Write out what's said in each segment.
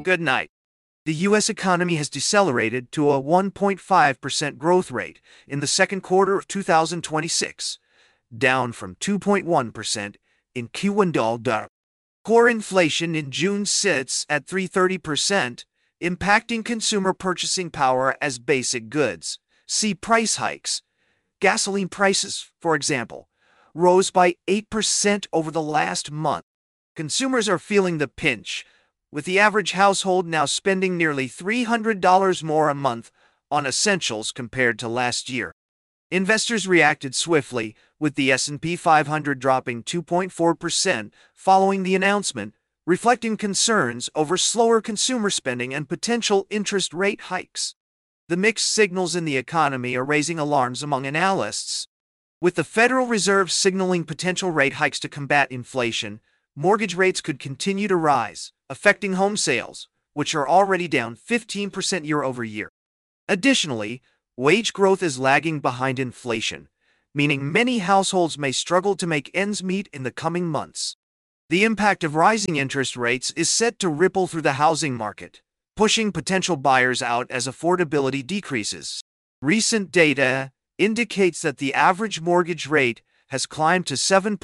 good night. The U.S. economy has decelerated to a 1.5% growth rate in the second quarter of 2026, down from 2.1% in Q1. Core inflation in June sits at 3.30%, impacting consumer purchasing power as basic goods. See price hikes. Gasoline prices, for example, rose by 8% over the last month. Consumers are feeling the pinch, with the average household now spending nearly $300 more a month on essentials compared to last year. Investors reacted swiftly, with the S&P 500 dropping 2.4% following the announcement, reflecting concerns over slower consumer spending and potential interest rate hikes. The mixed signals in the economy are raising alarms among analysts. With the Federal Reserve signaling potential rate hikes to combat inflation, mortgage rates could continue to rise, affecting home sales, which are already down 15% year-over-year. Additionally, wage growth is lagging behind inflation, meaning many households may struggle to make ends meet in the coming months. The impact of rising interest rates is set to ripple through the housing market, pushing potential buyers out as affordability decreases. Recent data indicates that the average mortgage rate has climbed to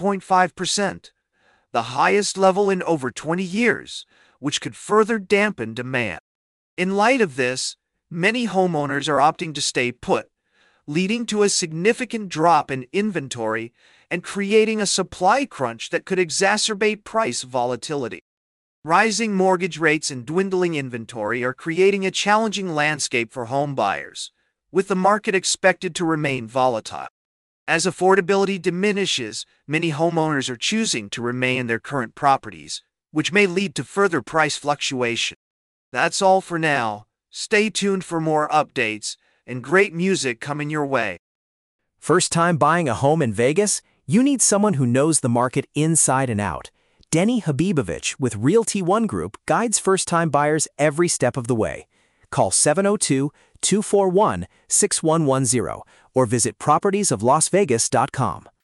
7.5%, the highest level in over 20 years, which could further dampen demand. In light of this, many homeowners are opting to stay put, leading to a significant drop in inventory and creating a supply crunch that could exacerbate price volatility. Rising mortgage rates and dwindling inventory are creating a challenging landscape for home buyers, with the market expected to remain volatile. As affordability diminishes, many homeowners are choosing to remain in their current properties, which may lead to further price fluctuation. That's all for now. Stay tuned for more updates and great music coming your way. First time buying a home in Vegas? You need someone who knows the market inside and out. Denny Habibovich with Realty One Group guides first-time buyers every step of the way. Call 702-241-6110 or visit propertiesoflasvegas.com.